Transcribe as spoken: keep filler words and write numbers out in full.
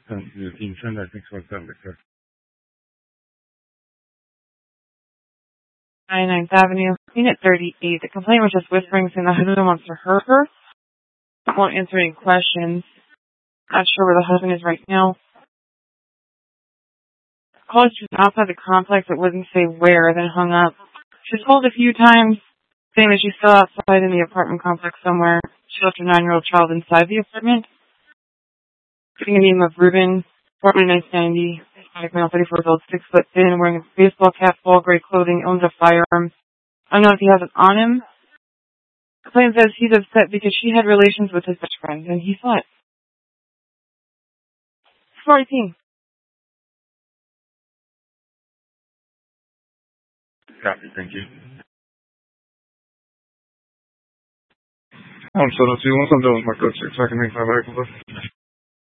And you can send, I think, so it's done because. ninety-ninth Avenue, Unit thirty-eight. The complaint was just whispering, saying the husband wants to hurt her. Won't answer any questions. Not sure where the husband is right now. Called just outside the complex, but wouldn't say where, then hung up. She called a few times, saying that she's still outside in the apartment complex somewhere. She left her nine-year-old child inside the apartment. Getting a name of Ruben, apartment nineteen ninety, Hispanic male, thirty-four years old, six foot thin, wearing a baseball cap, fall gray clothing, owns a firearm. I don't know if he has it on him. The claim says he's upset because she had relations with his best friend, and he saw it. four eighteen. Copy, thank you. I'm so let's see once I'm done with my coach, so I can make my back with